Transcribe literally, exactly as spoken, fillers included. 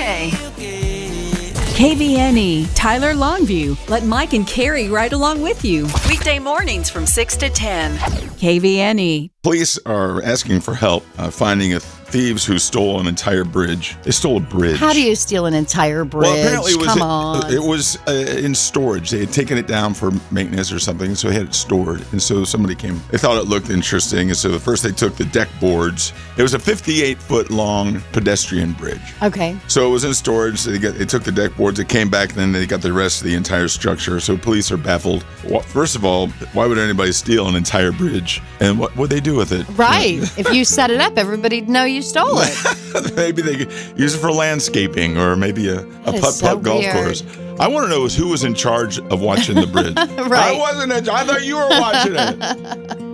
today. K V N E, Tyler Longview. Let Mike and Carrie ride along with you. Weekday mornings from six to ten. K V N E. Police are asking for help uh, finding a thieves who stole an entire bridge. They stole a bridge. How do you steal an entire bridge? Well, apparently it was, Come it, on. It was uh, in storage. They had taken it down for maintenance or something, so they had it stored. And so somebody came. They thought it looked interesting, and so first they took the deck boards. It was a fifty-eight foot long pedestrian bridge. Okay. So it was in storage. They, got, they took the deck boards. It came back, and then they got the rest of the entire structure. So police are baffled. Well, first of all, why would anybody steal an entire bridge? And what would they do with it? Right. If you set it up, everybody'd know you stole it. Maybe they could use it for landscaping or maybe a, a putt-putt so golf weird. course. I want to know is who was in charge of watching the bridge. Right. I wasn't. In, I thought you were watching it.